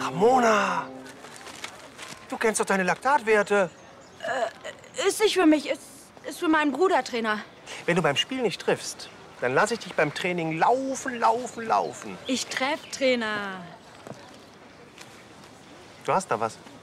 Ramona! Du kennst doch deine Laktatwerte. Ist nicht für mich, ist für meinen Bruder, Trainer. Wenn du beim Spiel nicht triffst, dann lasse ich dich beim Training laufen. Ich treff, Trainer. Du hast da was.